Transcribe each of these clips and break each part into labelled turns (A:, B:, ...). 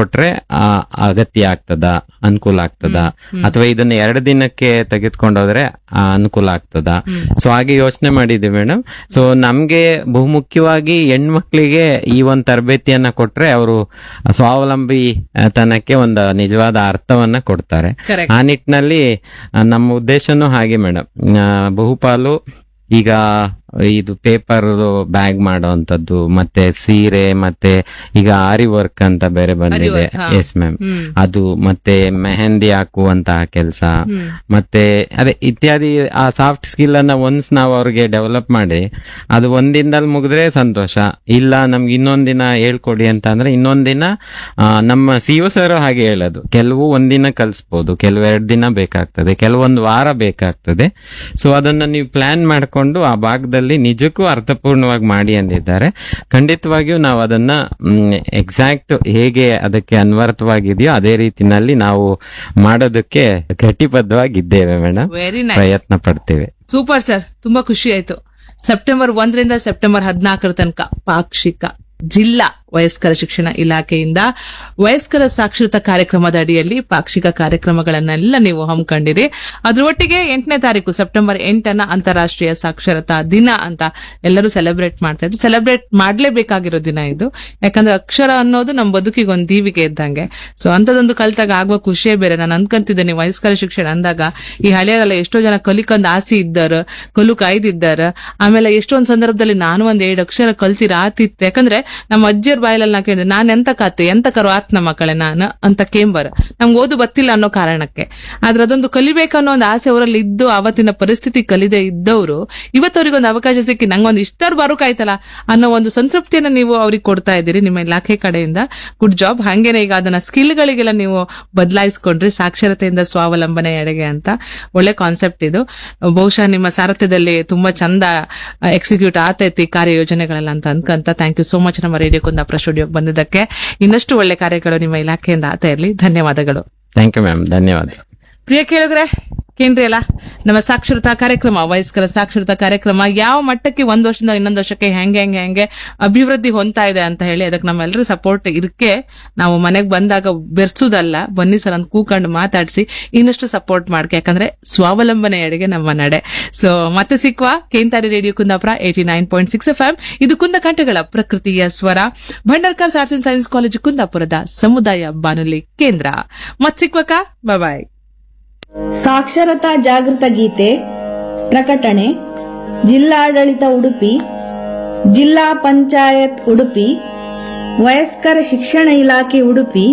A: ಕೊಟ್ರೆ ಅಗತ್ಯ ಆಗ್ತದ, ಅನುಕೂಲ ಆಗ್ತದ, ಅಥವಾ ಇದನ್ನ 2 ದಿನಕ್ಕೆ ತೆಗೆದುಕೊಂಡೋದ್ರೆ ಅನುಕೂಲ ಆಗ್ತದ. ಸೊ ಹಾಗೆ ಯೋಚನೆ ಮಾಡಿದ್ವಿ ಮೇಡಮ್. ಸೊ ನಮ್ಗೆ ಬಹುಮುಖ್ಯವಾಗಿ ಹೆಣ್ಮಕ್ಳಿಗೆ ಈ ಒಂದು ತರಬೇತಿಯನ್ನ ಕೊಟ್ರೆ ಅವರು ಸ್ವಾವಲಂಬಿ ತನಕ್ಕೆ ಒಂದು ನಿಜವಾದ ಅರ್ಥವನ್ನ ಕೊಡ್ತಾರೆ. ಆ ನಿಟ್ಟಿನಲ್ಲಿ ನಮ್ಮ ಉದ್ದೇಶನೂ ಹಾಗೆ ಮೇಡಮ್. ಬಹುಪಾಲು ಈಗ ಇದು ಪೇಪರ್ ಬ್ಯಾಗ್ ಮಾಡೋಂಥದ್ದು, ಮತ್ತೆ ಸೀರೆ, ಮತ್ತೆ ಈಗ ಆರಿ ವರ್ಕ್ ಅಂತ ಬೇರೆ ಬಂದಿದೆ. ಎಸ್ ಮ್ಯಾಮ್, ಅದು ಮತ್ತೆ ಮೆಹಂದಿ ಹಾಕುವಂತಹ ಕೆಲಸ, ಮತ್ತೆ ಅದೇ ಇತ್ಯಾದಿ ಆ ಸಾಫ್ಟ್ ಸ್ಕಿಲ್ ಅನ್ನ ಒನ್ಸ್ ನಾವು ಅವ್ರಿಗೆ ಡೆವಲಪ್ ಮಾಡಿ ಅದು ಒಂದಿನದಲ್ಲಿ ಮುಗಿದ್ರೆ ಸಂತೋಷ. ಇಲ್ಲ ನಮ್ಗೆ ಇನ್ನೊಂದಿನ ಹೇಳ್ಕೊಡಿ ಅಂತ ಅಂದ್ರೆ ಇನ್ನೊಂದಿನ ನಮ್ಮ ಸಿಒ ಸರ್ ಹಾಗೆ ಹೇಳೋದು, ಕೆಲವು ಒಂದಿನ ಕಲಿಸ್ಬೋದು, ಕೆಲವು 2 ದಿನ ಬೇಕಾಗ್ತದೆ, ಕೆಲವೊಂದು ವಾರ ಬೇಕಾಗ್ತದೆ. ಸೊ ಅದನ್ನ ನೀವು ಪ್ಲಾನ್ ಮಾಡ್ಕೊಂಡು ಆ ಭಾಗದಲ್ಲಿ ನಿಜಕ್ಕೂ ಅರ್ಥಪೂರ್ಣವಾಗಿ ಮಾಡಿ ಅಂದಿದ್ದಾರೆ. ಖಂಡಿತವಾಗಿಯೂ ನಾವು ಅದನ್ನ ಎಕ್ಸಾಕ್ಟ್ ಹೇಗೆ ಅದಕ್ಕೆ ಅನ್ವರ್ಥವಾಗಿದೆಯೋ ಅದೇ ರೀತಿನಲ್ಲಿ ನಾವು ಮಾಡೋದಕ್ಕೆ ಗಟ್ಟಿಬದ್ಧವಾಗಿದ್ದೇವೆ ಮೇಡಮ್. ಪ್ರಯತ್ನ ಪಡ್ತೇವೆ.
B: ಸೂಪರ್ ಸರ್, ತುಂಬಾ ಖುಷಿ ಆಯ್ತು. ಸೆಪ್ಟೆಂಬರ್ 1ರಿಂದ ಸೆಪ್ಟೆಂಬರ್ 14 ತನಕ ಪಾಕ್ಷಿಕ ಜಿಲ್ಲಾ ವಯಸ್ಕರ ಶಿಕ್ಷಣ ಇಲಾಖೆಯಿಂದ ವಯಸ್ಕರ ಸಾಕ್ಷರತಾ ಕಾರ್ಯಕ್ರಮದ ಅಡಿಯಲ್ಲಿ ಪಾಕ್ಷಿಕ ಕಾರ್ಯಕ್ರಮಗಳನ್ನೆಲ್ಲ ನೀವು ಹಮ್ಮಿಕೊಂಡಿರಿ. ಅದ್ರ ಒಟ್ಟಿಗೆ 8ನೇ ತಾರೀಕು ಸೆಪ್ಟೆಂಬರ್ 8 ಅಂತಾರಾಷ್ಟ್ರೀಯ ಸಾಕ್ಷರತಾ ದಿನ ಅಂತ ಎಲ್ಲರೂ ಸೆಲೆಬ್ರೇಟ್ ಮಾಡ್ತಾ ಇದ್ರು. ಸೆಲೆಬ್ರೇಟ್ ಮಾಡ್ಲೇಬೇಕಾಗಿರೋ ದಿನ ಇದು. ಯಾಕಂದ್ರೆ ಅಕ್ಷರ ಅನ್ನೋದು ನಮ್ಮ ಬದುಕಿಗೆ ಒಂದು ದೀವಿಗೆ ಇದ್ದಂಗೆ. ಸೊ ಅಂತದೊಂದು ಕಲ್ತಾಗ ಆಗುವ ಖುಷಿಯೇ ಬೇರೆ. ನಾನು ಅನ್ಕೊಂತಿದ್ದೇನೆ ವಯಸ್ಕರ ಶಿಕ್ಷಣ ಅಂದಾಗ ಈ ಹಳೆಯರೆಲ್ಲ ಎಷ್ಟೋ ಜನ ಕಲಿಕೊಂಡ್ ಆಸೆ ಇದ್ದಾರ, ಕಲು ಕಾಯ್ದಿದ್ದಾರ. ಆಮೇಲೆ ಎಷ್ಟೊಂದು ಸಂದರ್ಭದಲ್ಲಿ ನಾನು 1-2 ಅಕ್ಷರ ಕಲ್ತಿರ ಆತಿತ್ತು. ಯಾಕಂದ್ರೆ ನಮ್ಮ ಅಜ್ಜಿಯರ್ ಬಾಯಲೆಲ್ಲ ನಾ ಕೇಳಿದೆ, ನಾನ್ ಎಂತ ಕಾತೆ ಎಂತ ಕರು ಆತ್ ನಮ್ಮ ಮಕ್ಕಳೇ ನಾನು ಅಂತ ಕೇಂಬರ್. ನಮ್ಗೆ ಓದು ಗೊತ್ತಿಲ್ಲ ಅನ್ನೋ ಕಾರಣಕ್ಕೆ. ಆದ್ರೆ ಅದೊಂದು ಕಲಿಬೇಕನ್ನೋ ಒಂದು ಆಸೆ ಅವರಲ್ಲಿ ಇದ್ದು ಅವತ್ತಿನ ಪರಿಸ್ಥಿತಿ ಕಲಿದೆ ಇದ್ದವರು ಇವತ್ತವ್ರಿಗೊಂದು ಅವಕಾಶ ಸಿಕ್ಕಿ ನಂಗೊಂದು ಇಷ್ಟಾರು ಬರೋಕಾಯ್ತಲ್ಲ ಅನ್ನೋ ಒಂದು ಸಂತೃಪ್ತಿಯನ್ನ ನೀವು ಅವ್ರಿಗೆ ಕೊಡ್ತಾ ಇದ್ದೀರಿ ನಿಮ್ಮ ಇಲಾಖೆ ಕಡೆಯಿಂದ. Good job. ಹಂಗೇನೆ ಈಗ ಅದನ್ನ ಸ್ಕಿಲ್ಗಳಿಗೆಲ್ಲ ನೀವು ಬದಲಾಯಿಸ್ಕೊಂಡ್ರಿ, ಸಾಕ್ಷರತೆಯಿಂದ ಸ್ವಾವಲಂಬನೆ ಎಡೆಗೆ ಅಂತ. ಒಳ್ಳೆ ಕಾನ್ಸೆಪ್ಟ್ ಇದು. ಬಹುಶಃ ನಿಮ್ಮ ಸಾರಥ್ಯದಲ್ಲಿ ತುಂಬಾ ಚಂದ ಎಕ್ಸಿಕ್ಯೂಟ್ ಆತೈತಿ ಕಾರ್ಯಯೋಜನೆಗಳೆಲ್ಲ ಅಂತ ಅನ್ಕಂತ. ಥ್ಯಾಂಕ್ ಯು ಸೋ ಮಚ್ ನಮ್ಮ ರೇಡಿಯೋ ಕುಂದಾಪುರ ಸ್ಟುಡಿಯೋಗೆ ಬಂದಿದ್ದಕ್ಕೆ. ಇನ್ನಷ್ಟು ಒಳ್ಳೆ ಕಾರ್ಯಗಳು ನಿಮ್ಮ ಇಲಾಖೆಯಿಂದ ಆತ ಇರಲಿ. ಧನ್ಯವಾದಗಳು.
A: ಥ್ಯಾಂಕ್ ಯು ಮ್ಯಾಮ್, ಧನ್ಯವಾದ.
B: ಪ್ರಿಯ ಕೇಳಿದ್ರೆ ಕೇಂದ್ರಿ ಅಲ್ಲ, ನಮ್ಮ ಸಾಕ್ಷರತಾ ಕಾರ್ಯಕ್ರಮ, ವಯಸ್ಕರ ಸಾಕ್ಷರತಾ ಕಾರ್ಯಕ್ರಮ ಯಾವ ಮಟ್ಟಕ್ಕೆ ಒಂದ್ ವರ್ಷದಿಂದ ಇನ್ನೊಂದು ವರ್ಷಕ್ಕೆ ಹೆಂಗೆ ಅಭಿವೃದ್ಧಿ ಹೊಂದ್ತಾ ಇದೆ ಅಂತ ಹೇಳಿ ಅದಕ್ಕೆ ನಮ್ಮೆಲ್ಲರೂ ಸಪೋರ್ಟ್ ಇರಕ್ಕೆ ನಾವು ಮನೆಗೆ ಬಂದಾಗ ಬೆರ್ಸುದಲ್ಲ, ಬನ್ನಿ ಸರ್ ಅಂತ ಕೂಕೊಂಡು ಮಾತಾಡಿಸಿ ಇನ್ನಷ್ಟು ಸಪೋರ್ಟ್ ಮಾಡ್ಕೆ. ಯಾಕಂದ್ರೆ ಸ್ವಾವಲಂಬನೆ ಎಡೆಗೆ ನಮ್ಮ ನಡೆ. ಸೊ ಮತ್ತೆ ಸಿಕ್ಕುವ ಕೇಂತಾರಿ ರೇಡಿಯೋ ಕುಂದಾಪುರ 89.6 FM. ಇದು ಕುಂದಕಂಠಗಳ ಪ್ರಕೃತಿಯ ಸ್ವರ. Bhandarkar arts and science college ಕುಂದಾಪುರದ ಸಮುದಾಯ ಬಾನುಲಿ ಕೇಂದ್ರ. ಮತ್ ಸಿಕ್ವಕ, ಬಾಯ್.
C: ಸಾಕ್ಷರತಾ ಜಾಗೃತ ಗೀತೆ ಪ್ರಕಟಣೆ. ಜಿಲ್ಲಾಡಳಿತ ಉಡುಪಿ, ಜಿಲ್ಲಾ ಪಂಚಾಯತ್ ಉಡುಪಿ, ವಯಸ್ಕರ ಶಿಕ್ಷಣ ಇಲಾಖೆ ಉಡುಪಿ,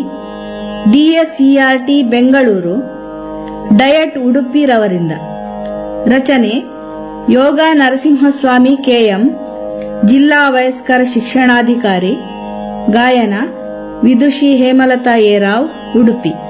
C: DSERT ಬೆಂಗಳೂರು, ಡಯಟ್ ಉಡುಪಿ ರವರಿಂದ. ರಚನೆ ಯೋಗ ನರಸಿಂಹಸ್ವಾಮಿ KM, ಜಿಲ್ಲಾ ವಯಸ್ಕರ ಶಿಕ್ಷಣಾಧಿಕಾರಿ. ಗಾಯನ ವಿದುಷಿ ಹೇಮಲತಾ ಏರಾವ್, ಉಡುಪಿ.